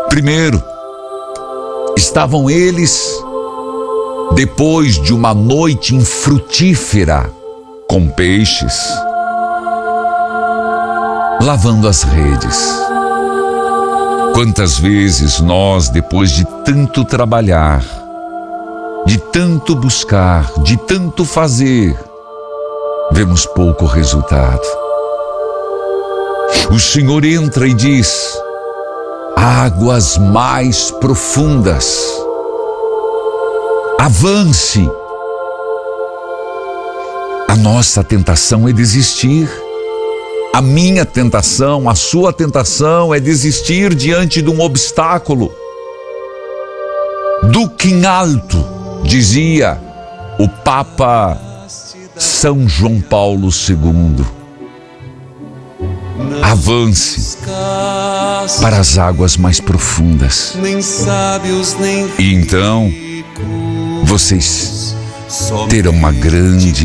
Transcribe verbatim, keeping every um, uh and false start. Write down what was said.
Primeiro, estavam eles, depois de uma noite infrutífera com peixes, lavando as redes. Quantas vezes nós, depois de tanto trabalhar, de tanto buscar, de tanto fazer, vemos pouco resultado. O Senhor entra e diz: águas mais profundas, avance. A nossa tentação é desistir. A minha tentação, a sua tentação é desistir diante de um obstáculo. Duque em alto, dizia o Papa São João Paulo segundo. Avance para as águas mais profundas. E então vocês terão uma grande